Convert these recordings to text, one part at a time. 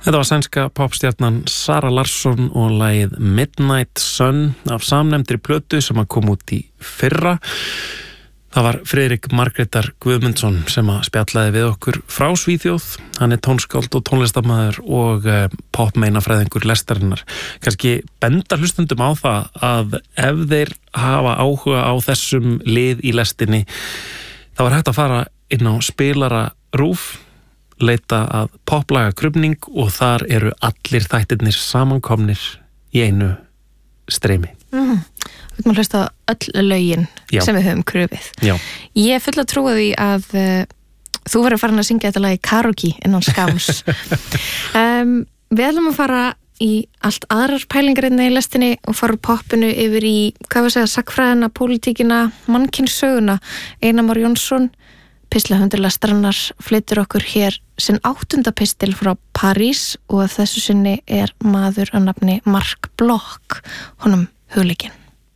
Þetta var sænska popstjarnan Zara Larsson og lagið Midnight Sun af samnefndri plötu sem að kom út í fyrra. Það var Friðrik Margrétar Guðmundsson sem að spjallaði við okkur frá Svíþjóð. Hann er tónskáld og tónlistarmaður og popmeinafræðingur lestarinnar. Kannski benda hlustundum á það að ef þeir hafa áhuga á þessum lið í lestinni, þá er hægt að fara inn á spilara RÚV, leita að poplaga krufning og þar eru allir þættirnir samankomnir í einu streymi. Við erum að hlusta öll lögin sem við höfum krufið. Ég er full að trúa því að þú verður farin að syngja þetta lag í karaoke innan skams. Við ætlum að fara í allt aðrar pælingar í lestinni og fara úr poppinu yfir í, sagnfræðina, pólitíkina, mannkynssöguna. Einar Már Jónsson, pislahundur lestarinnar, flytur okkur hér sinn 8. pistil frá París og að þessu sinni er maður að nafni Mark Bloch, honum hugleikinn.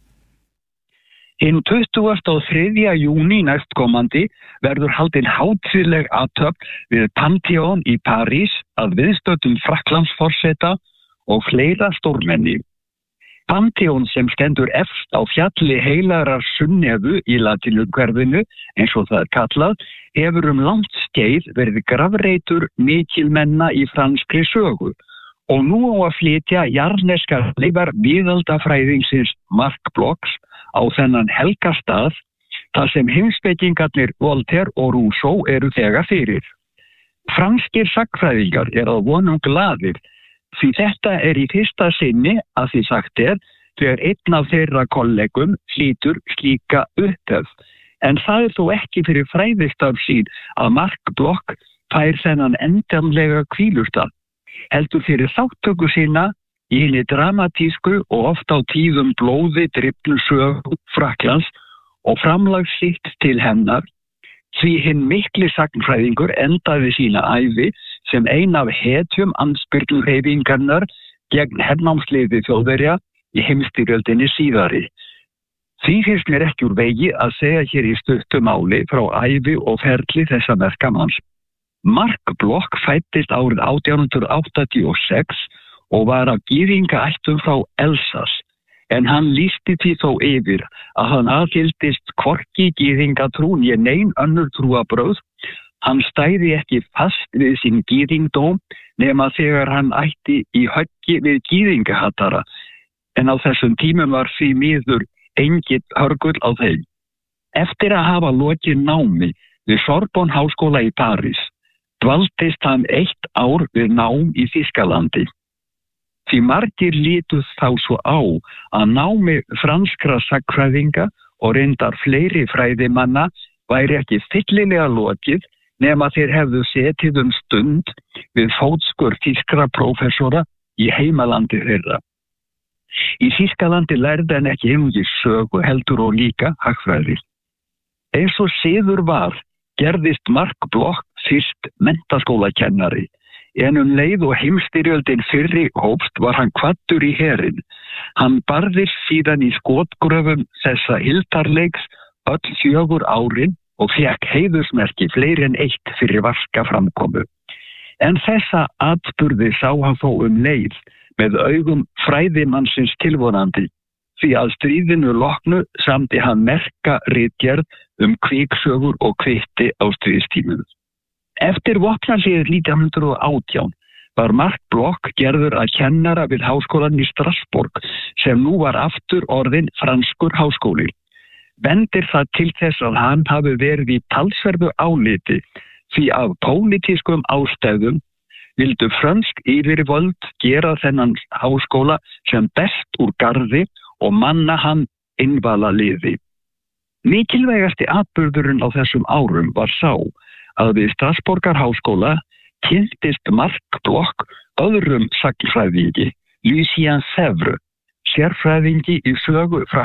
Hinn 23. júní næstkomandi verður haldin hátíðleg athöfn við Pantheon í París að viðstöddum Frakklandsforseta og fleira stórmenni. Pantheon sem stendur efst á fjalli heilagrar Sunnevu í latínuhverfinu, eins og það er kallað, hefur langt skeið verið grafreitur mikilmenna í franskri sögu og nú á að flytja jarðneskar leifar miðaldafræðingsins Mark Blochs á þennan helgastað þar sem heimspekingarnir Voltaire og Rousseau eru þegar fyrir. Franskir sagnfræðingar eru að vonum glaðir því þetta er í fyrsta sinni að því sagt er þegar einn af þeirra kollegum hlýtur slíka upphefð. En það er þó ekki fyrir fræðistarf sín að Mark Bloch fær þennan endanlega hvílustað, heldur fyrir þáttöku sína í hinni dramatísku og oft á tíðum blóði drifnu sögu Frakklands og framlag sitt til hennar, því hinn mikli sagnfræðingur endaði sína ævi sem ein af hetjum andspyrnuhreyfingarinnar gegn hernámsliði Þjóðverja í heimsstyrjöldinni síðari. Því finnst mér ekki úr vegi að segja hér í stuttu máli frá ævi og ferli þessa merkamanns. Mark Bloch fæddist árið 1886 og var af gyðingaættum frá Elsass, en hann lýsti því þó yfir að hann aðhyldist hvorki gyðingatrú né nein önnur trúarbrögð. Hann stæði ekki fast við sinn gyðingdóm nema þegar hann ætti í höggi við gyðingahattara, en á þessum tímum var því miður enginn hörgull á þeim. Eftir að hafa lokið námi við Sorbonne háskóla í París, dvaldist hann 1 ár við nám í Þýskalandi. Því margir litu þá svo á að námi franskra sagnfræðinga og reyndar fleiri fræðimanna væri ekki fyllilega lokið nema þeir hefðu setið stund við fótskur þýskra prófessora í heimalandi þeirra. Í Þýskalandi lærði hann ekki einungis sögu heldur og líka hagfræði. Eins og siður var, gerðist Mark Bloch fyrst menntaskólakennari, en leið og heimsstyrjöldin fyrri hófst var hann kvaddur í herinn. Hann barðist síðan í skotgröfum þessa hildarleiks öll 4 árin og fékk heiðursmerki fleiri en 1 fyrir vaska framkomu. En þessa atburði sá hann þó leið með augum fræðimannsins tilvonandi, því að stríðinu loknu samdi hann merka ritgerð kviksögur og kvitti á stríðstímum. Eftir vopnahléið 1918 var Mark Bloch gerður að kennara við háskólann í Strasbourg sem nú var aftur orðinn franskur háskóli. Bendir það til þess að hann hafi verið í talsverðu áliti því af pólitískum ástæðum vildu frönsk yfirvöld gera þennan háskóla sem best úr garði og manna hann innvalaliði. Mikilvægasti atburðurinn á þessum árum var sá að við Strasbourgar háskóla kynntist Mark Bloch öðrum sagnfræðingi, Lucien Sèvres, sérfræðingi í sögu